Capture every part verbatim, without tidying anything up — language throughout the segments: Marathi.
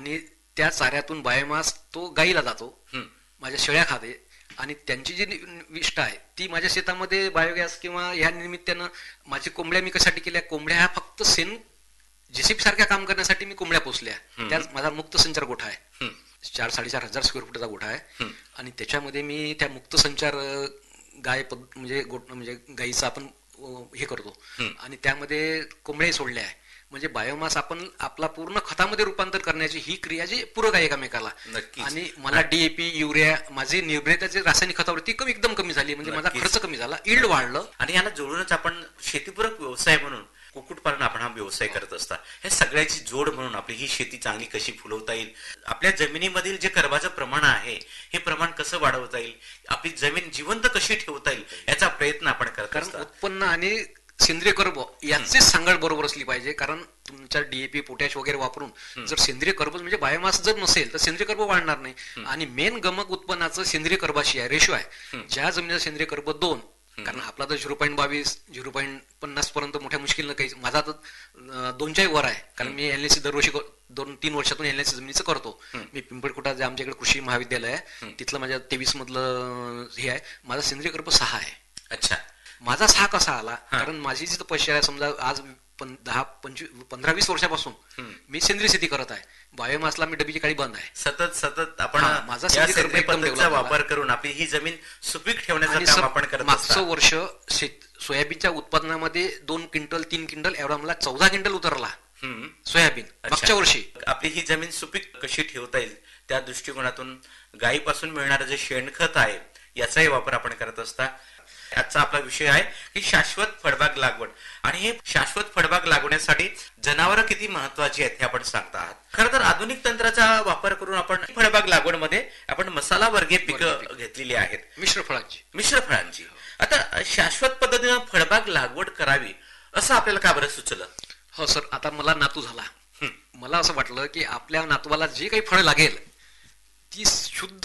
आणि त्या चाऱ्यातून बायोमास तो गाईला जातो, माझ्या शेळ्या खाते, आणि त्यांची जी विष्ठ आहे ती माझ्या शेतामध्ये बायोगॅस किंवा ह्या निमित्तानं माझी कोंबड्या मी कशासाठी केल्या, कोंबड्या ह्या फक्त शेण जेसीबी सारख्या काम करण्यासाठी मी कोंबड्या पोसल्या. त्यात माझा मुक्त संचार गोठा आहे, चार साडेचार हजार स्क्वेअर फुटाचा गोठा आहे, आणि त्याच्यामध्ये मी त्या मुक्त संचार गाय म्हणजे गोट म्हणजे गाईचा आपण हे करतो, आणि त्यामध्ये कोंबड्याही सोडल्या आहे. म्हणजे बायोमास आपण आपला पूर्ण खतामध्ये रूपांतर करण्याची ही क्रिया जी पूरक आहे एकमेकाला. आणि मला डीएपी, युरिया, माझी निर्भरताची रासायनिक खतावरती कमी एकदम कमी झाली, म्हणजे माझा खर्च कमी झाला, इल्ड वाढलं. आणि याला जोडूनच आपण शेतीपूरक व्यवसाय म्हणून कुक्कुटपालन आपण हा व्यवसाय करत असता. हे सगळ्याची जोड म्हणून आपली ही शेती चांगली कशी फुलवता येईल, आपल्या जमिनीमधील जे कर्बाचं प्रमाण आहे हे प्रमाण कसं वाढवता येईल, आपली जमीन जिवंत कशी ठेवता येईल याचा प्रयत्न आपण करत असतो. उत्पन्न आणि सेंद्रिय कर्ब याचीच सांगड बरोबर असली पाहिजे. कारण तुमच्या डीएपी, पोटॅश वगैरे वापरून जर सेंद्रिय कर्ब म्हणजे बायोमास जर नसेल तर सेंद्रिय कर्ब वाढणार नाही. आणि मेन गमक उत्पन्नाचं सेंद्रिय कर्बाशी आहे, रेशो आहे. ज्या जमिनीचा सेंद्रिय कर्ब दोन, कारण आपला तर झिरो पॉईंट बावीस झिरो पॉईंट पन्नास पर्यंत मोठ्या मुश्किल काही, माझा तर दोनच्याही वर आहे. कारण मी एलएसी दरवर्षी दोन तीन वर्षातून एलएसी जमिनीचं करतो. मी पिंपळखुटा जे आमच्याकडे कृषी महाविद्यालय आहे तिथलं माझ्या तेवीस मधलं हे आहे, माझा सेंद्रिय कर्ब सहा आहे. अच्छा. माझा सहा कसा आला, कारण माझी जी तपश्चर्या आहे, समजा आज दहा पंचवीस पंधरा वीस वर्षापासून मी सेंद्रिय शेती करत आहे. बायोमासला मी डबीची काळी बंद आहे. सतत सतत आपण माझा सेंद्रिय पद्धतीचा वापर करून आपली ही जमीन सुपीक ठेवण्याचं काम आपण करत असतो. मागचं वर्ष सोयाबीनच्या उत्पादनामध्ये दोन क्विंटल तीन क्विंटल एवढा मला चौदा क्विंटल उतरला सोयाबीन मागच्या वर्षी. आपली ही जमीन सुपीक कशी ठेवता येईल त्या दृष्टिकोनातून गायीपासून मिळणारं जे शेणखत आहे याचाही वापर आपण करत असता. आजचा आपला विषय आहे की शाश्वत फळबाग लागवड, आणि हे शाश्वत फळबाग लागवण्यासाठी जनावरं किती महत्वाची आहेत हे आपण सांगता आहात. खरं तर आधुनिक तंत्राचा वापर करून आपण फळबाग लागवडमध्ये आपण मसाला वर्गीय पिकं घेतलेली आहेत, मिश्र फळांची मिश्र फळांची. आता शाश्वत पद्धतीनं फळबाग लागवड करावी असं आपल्याला का बरं सुचलं? हो सर, आता मला नातू झाला, मला असं वाटलं की आपल्या नातवाला जे काही फळ लागेल ती शुद्ध,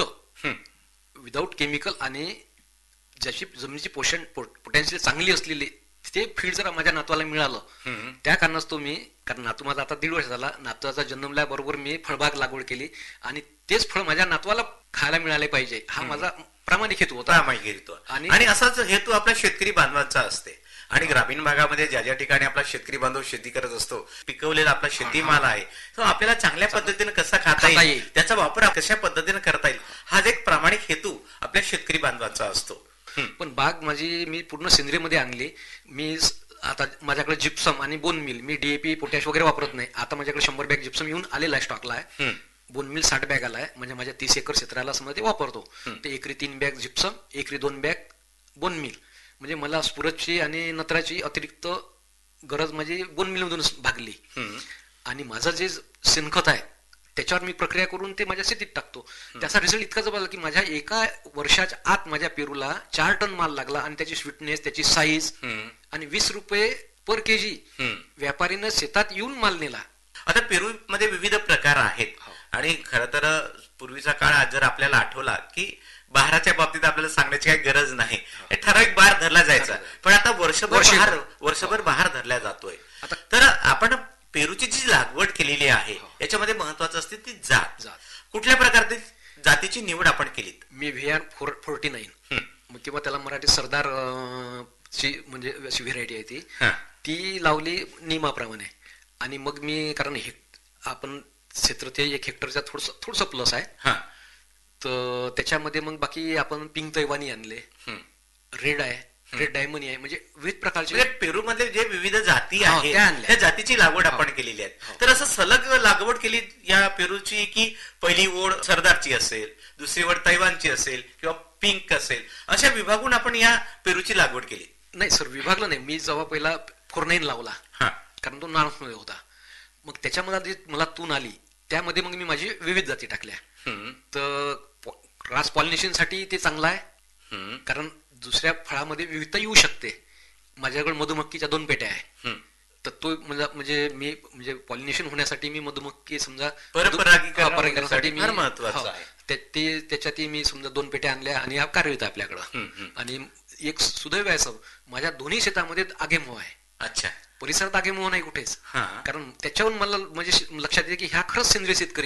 विदाऊट केमिकल आणि ज्याची जमिनीची पोषण पोटॅन्शियल चांगली असलेली ते फीड जर माझ्या नातवाला मिळालं, त्या कारणास्तव मी, कारण नातू माझा आता दीड वर्ष झाला, नातवाचा जन्मल्याबरोबर मी फळबाग लागवड केली, आणि तेच फळ माझ्या नातवाला खायला मिळाले पाहिजे हा माझा प्रामाणिक हेतू होता. प्रामाणिक हेतू. आणि असाच हेतू आपल्या शेतकरी बांधवांचा असते. आणि ग्रामीण भागामध्ये ज्या ज्या ठिकाणी आपला शेतकरी बांधव शेती करत असतो, पिकवलेला आपला शेतीमाल आहे तो आपल्याला चांगल्या पद्धतीने कसा खाता येईल, त्याचा वापर कशा पद्धतीने करता येईल, हा एक प्रामाणिक हेतू आपल्या शेतकरी बांधवांचा असतो. पण बाग माझी मी पूर्ण सेंद्रिय मध्ये आणली. मी आता माझ्याकडे जिप्सम आणि बोन मिल, मी डीएपी पोटॅश वगैरे वापरत नाही. आता माझ्याकडे शंभर बॅग जिप्सम येऊन आलेला आहे, स्टॉकला आहे. बोन मिल साठ बॅग आलाय, म्हणजे माझ्या तीस एकर क्षेत्राला समजा ते वापरतो. ते एकरी तीन बॅग जिप्सम, एकरी दोन बॅग बोन मिल, म्हणजे मला स्फुरतची आणि नत्राची अतिरिक्त गरज माझी बोन मिल मधून भागली. आणि माझं जे शेणखत आहे त्याच्यावर मी प्रक्रिया करून ते माझ्या शेतीत टाकतो. त्याचा रिझल्ट इतका जबरदस्त की माझ्या एका वर्षाच्या आत माझ्या पेरूला चार टन माल लागला, आणि त्याची स्वीटनेस, त्याची साईज, आणि वीस रुपये पर केजी व्यापारीनं शेतात येऊन माल नेला. आता पेरू मध्ये विविध प्रकार आहेत, आणि खर तर पूर्वीचा काळ जर आपल्याला आठवला की बहाराच्या बाबतीत आपल्याला सांगण्याची काही गरज नाही, ठराविक बहार धरला जायचा. पण आता वर्षभर बहार वर्षभर बहार धरला जातोय. तर आपण पेरूची जी लागवड केलेली आहे याच्यामध्ये महत्वाचं असते ती जात. कुठल्या प्रकारची जातीची निवड आपण केली? मी V R four forty nine किंवा त्याला मराठी सरदार ची म्हणजे अशी व्हेरायटी आहे ती ती लावली नियमाप्रमाणे. आणि मग मी, कारण हे आपण क्षेत्र ते एक हेक्टरच्या थोडस थोडस प्लस आहे, तर त्याच्यामध्ये मग बाकी आपण पिंक तैवानी आणले, रेड आहे, रेड डायमंड आहे, म्हणजे विविध प्रकारचे पेरू मध्ये जे विविध जाती आहेत त्या जातीची लागवड आपण केलेली आहे. तर असं सलग लागवड केली या पेरूची की पहिली ओढ सरदारची असेल, दुसरी ओढ तैवानची असेल किंवा पिंक असेल, अशा विभागून आपण या पेरूची लागवड केली? नाही सर, विभागला नाही. मी जेव्हा पहिला फोर नाईन लावला, कारण तो नार्थ मध्ये होता, मग त्याच्यामध्ये मला तून आली, त्यामध्ये मग मी माझी विविध जाती टाकल्या. तर क्रॉस पॉलिनेशन साठी ते चांगलं आहे, कारण दुसऱ्या फळामध्ये विविधता येऊ शकते. माझ्याकडे मधुमक्कीच्या दोन पेट्या आहे, तर तो म्हणजे मी म्हणजे पॉलिनेशन होण्यासाठी मी मधुमक्की समजा परागीकरणासाठी त्याच्यात मी समजा दोन पेट्या आणल्या आणि कार्यरत आहे आपल्याकडं. आणि एक सुदैव आहे सब, माझ्या दोन्ही शेतामध्ये आगेमोह आहे. अच्छा. परिसरात आगेमोह नाही कुठेच, कारण त्याच्यावरून मला म्हणजे लक्षात येते की ह्या खरंच सेंद्रिय शेतकरी